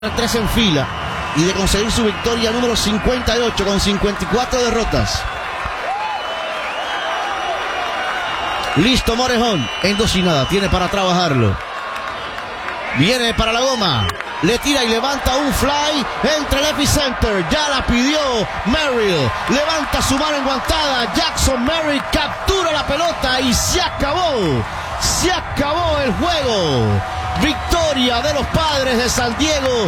3 en fila y de conseguir su victoria número 58 con 54 derrotas. Listo Morejón, en 2-0, tiene para trabajarlo. Viene para la goma, le tira y levanta un fly entre el epicenter, ya la pidió Merrill, levanta su mano enguantada, Jackson Merrill captura la pelota y se acabó el juego. Victoria de los Padres de San Diego,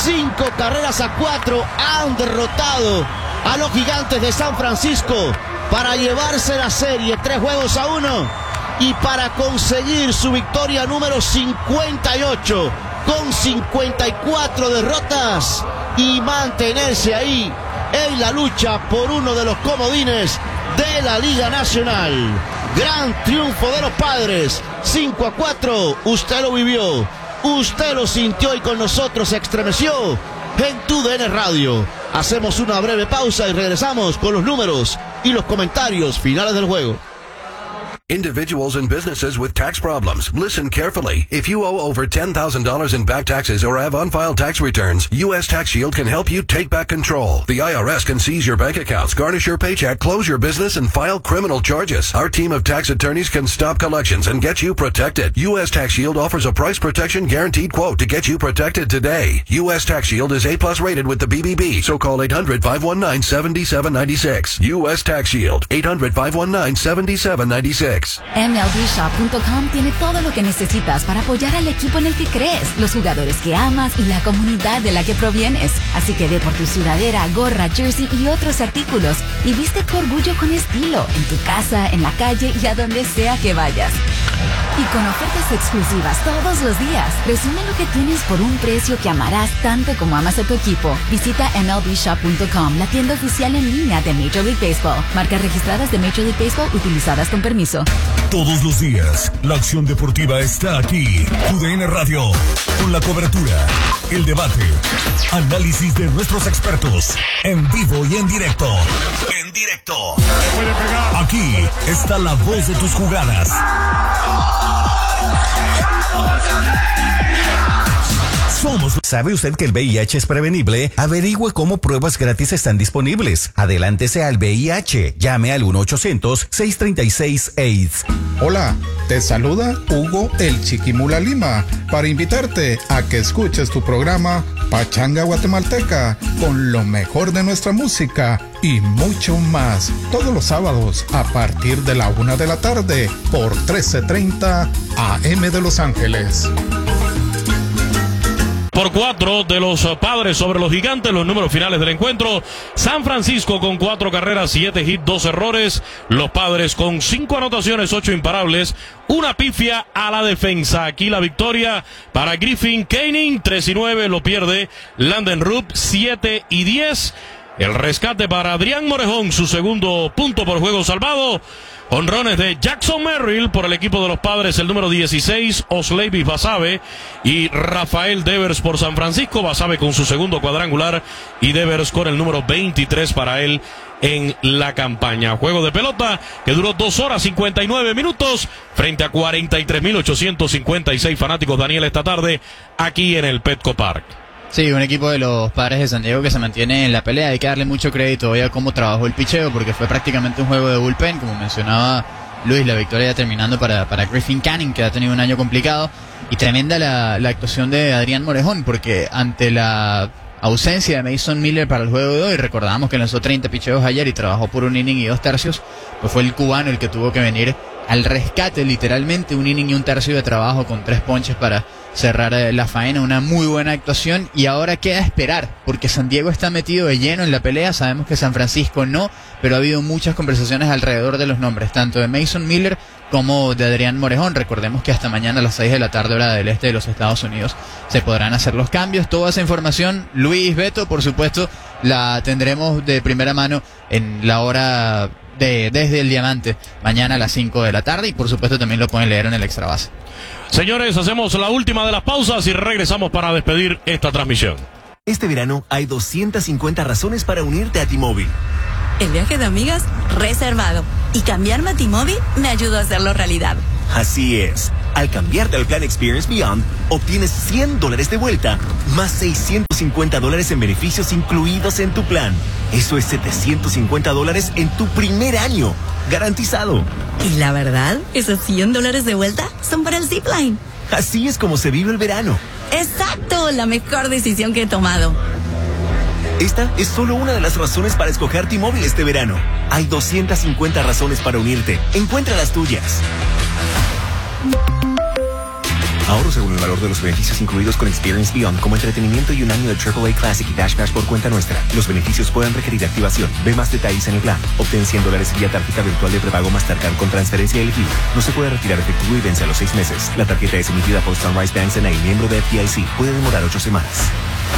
5-4 han derrotado a los Gigantes de San Francisco para llevarse la serie 3-1 y para conseguir su victoria número 58 con 54 derrotas y mantenerse ahí en la lucha por uno de los comodines de la Liga Nacional. Gran triunfo de los Padres, 5-4, usted lo vivió, usted lo sintió y con nosotros se estremeció en TUDN Radio. Hacemos una breve pausa y regresamos con los números y los comentarios finales del juego. Individuals and businesses with tax problems, listen carefully. If you owe over $10,000 in back taxes or have unfiled tax returns, U.S. Tax Shield can help you take back control. The IRS can seize your bank accounts, garnish your paycheck, close your business, and file criminal charges. Our team of tax attorneys can stop collections and get you protected. U.S. Tax Shield offers a price protection guaranteed quote to get you protected today. U.S. Tax Shield is A+ rated with the BBB, so call 800-519-7796. U.S. Tax Shield, 800-519-7796. MLBshop.com tiene todo lo que necesitas para apoyar al equipo en el que crees, los jugadores que amas y la comunidad de la que provienes. Así que ve por tu sudadera, gorra, jersey y otros artículos y viste tu orgullo con estilo, en tu casa, en la calle y a donde sea que vayas. Y con ofertas exclusivas todos los días. Resume lo que tienes por un precio que amarás tanto como amas a tu equipo. Visita MLBshop.com, la tienda oficial en línea de Major League Baseball. Marcas registradas de Major League Baseball utilizadas con permiso. Todos los días, la acción deportiva está aquí. TUDN Radio, con la cobertura, el debate, análisis de nuestros expertos, en vivo y en directo. En directo. Aquí está la voz de tus jugadas. ¿Sabe usted que el VIH es prevenible? Averigüe cómo pruebas gratis están disponibles. Adelántese al VIH. Llame al 1-800-636-AIDS. Hola, te saluda Hugo el Chiquimula Lima para invitarte a que escuches tu programa Pachanga Guatemalteca con lo mejor de nuestra música y mucho más. Todos los sábados a partir de la 1 de la tarde por 1330 AM de Los Ángeles. Por 4 de los Padres sobre los Gigantes, los números finales del encuentro. San Francisco con 4 carreras, 7 hits, 2 errores. Los Padres con 5 anotaciones, 8 imparables, una pifia a la defensa. Aquí la victoria para Griffin Canning, 3-9, lo pierde Landen Rupp, 7-10. El rescate para Adrián Morejón, su segundo punto por juego salvado. Honrones de Jackson Merrill por el equipo de los Padres, el número 16, Osleivis Basabe y Rafael Devers por San Francisco. Basabe con su segundo cuadrangular y Devers con el número 23 para él en la campaña. Juego de pelota que duró 2 horas 59 minutos frente a 43.856 fanáticos, Daniel, esta tarde aquí en el Petco Park. Sí, un equipo de los Padres de San Diego que se mantiene en la pelea. Hay que darle mucho crédito hoy a cómo trabajó el picheo, porque fue prácticamente un juego de bullpen, como mencionaba Luis. La victoria terminando para Griffin Canning, que ha tenido un año complicado, y tremenda la actuación de Adrián Morejón, porque ante la ausencia de Mason Miller para el juego de hoy, recordamos que lanzó 30 picheos ayer y trabajó por 1 inning y 2 tercios, pues fue el cubano el que tuvo que venir al rescate, literalmente 1 inning y 1 tercio de trabajo con 3 ponches para cerrar la faena. Una muy buena actuación y ahora queda esperar, porque San Diego está metido de lleno en la pelea. Sabemos que San Francisco no, pero ha habido muchas conversaciones alrededor de los nombres, tanto de Mason Miller como de Adrián Morejón. Recordemos que hasta mañana a las 6 de la tarde, hora del este de los Estados Unidos, se podrán hacer los cambios. Toda esa información, Luis, Beto, por supuesto, la tendremos de primera mano en la hora desde el Diamante, mañana a las 5 de la tarde, y por supuesto también lo pueden leer en el Extra Base. Señores, hacemos la última de las pausas y regresamos para despedir esta transmisión. Este verano hay 250 razones para unirte a T-Mobile. El viaje de amigas reservado. Y cambiarme a T-Mobile me ayudó a hacerlo realidad. Así es. Al cambiarte al plan Experience Beyond, obtienes $100 de vuelta, más $650 en beneficios incluidos en tu plan. Eso es $750 en tu primer año, garantizado. Y la verdad, esos $100 de vuelta son para el Zipline. Así es como se vive el verano. Exacto, la mejor decisión que he tomado. Esta es solo una de las razones para escoger T-Mobile este verano. Hay 250 razones para unirte. Encuentra las tuyas. Ahorro según el valor de los beneficios incluidos con Experience Beyond, como entretenimiento y un año de AAA Classic y Dash Pass por cuenta nuestra. Los beneficios pueden requerir activación. Ve más detalles en el plan. Obtén $100 vía tarjeta virtual de prepago Mastercard con transferencia elegible. No se puede retirar efectivo y vence a los 6 meses. La tarjeta es emitida por Sunrise Bank N.A., miembro de FDIC. Puede demorar 8 semanas.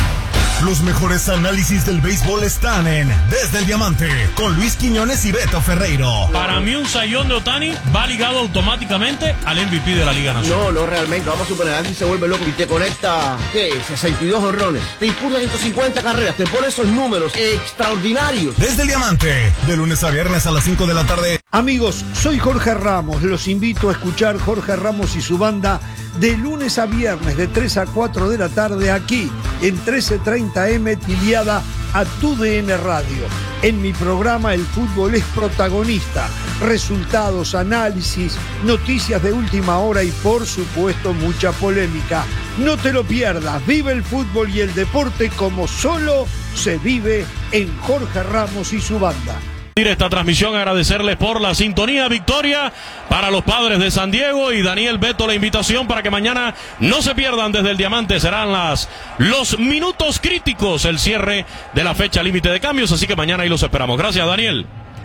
Los mejores análisis del béisbol están en Desde el Diamante, con Luis Quiñones y Beto Ferreiro. Para mí un sayón de Ohtani va ligado automáticamente al MVP de la Liga Nacional. No, realmente. Vamos a suponer, alguien se vuelve loco y te conecta, 62 honrones. Te impulsa 150 carreras, te pone esos números extraordinarios. Desde el Diamante, de lunes a viernes a las 5 de la tarde. Amigos, soy Jorge Ramos. Los invito a escuchar Jorge Ramos y su banda de lunes a viernes de 3 a 4 de la tarde aquí en 1330M tiliada a TUDN Radio. En mi programa el fútbol es protagonista. Resultados, análisis, noticias de última hora y por supuesto mucha polémica. No te lo pierdas. Vive el fútbol y el deporte como solo se vive en Jorge Ramos y su banda. Esta transmisión, agradecerles por la sintonía. Victoria para los Padres de San Diego. Y Daniel, Beto, la invitación para que mañana no se pierdan Desde el Diamante. Serán los minutos críticos, el cierre de la fecha límite de cambios, así que mañana ahí los esperamos. Gracias, Daniel.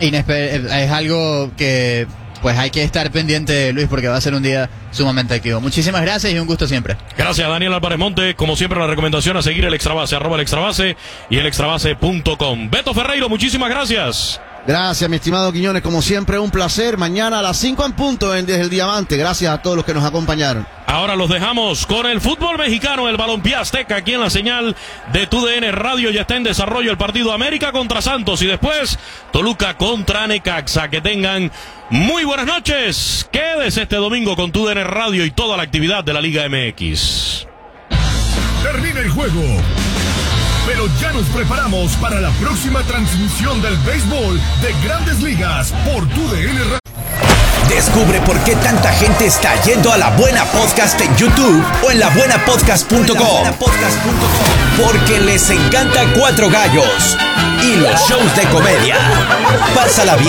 Es algo que pues hay que estar pendiente, Luis, porque va a ser un día sumamente activo. Muchísimas gracias y un gusto siempre. Gracias, Daniel Álvarez Monte. Como siempre, la recomendación a seguir el Extrabase, @ el Extrabase y el Extrabase.com. Beto Ferreiro, muchísimas gracias. Gracias, mi estimado Quiñones, como siempre un placer. Mañana a las 5 en punto en Desde el Diamante. Gracias a todos los que nos acompañaron. Ahora los dejamos con el fútbol mexicano, el Balompié Azteca, aquí en la señal de TUDN Radio. Ya está en desarrollo el partido América contra Santos y después Toluca contra Necaxa. Que tengan muy buenas noches. Quédese este domingo con TUDN Radio y toda la actividad de la Liga MX. Termina el juego, pero ya nos preparamos para la próxima transmisión del béisbol de Grandes Ligas por TUDN Radio. Descubre por qué tanta gente está yendo a La Buena Podcast en YouTube o en labuenapodcast.com. Porque les encanta Cuatro Gallos y los shows de comedia. Pásala bien.